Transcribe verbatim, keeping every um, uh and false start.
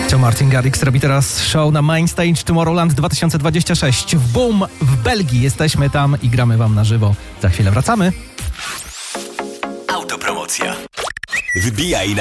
To Martin Garrix robi teraz show na Main Stage Tomorrowland dwa tysiące dwudziesty szósty w Boom w Belgii. Jesteśmy tam i gramy wam na żywo. Za chwilę wracamy. Autopromocja. Wbijaj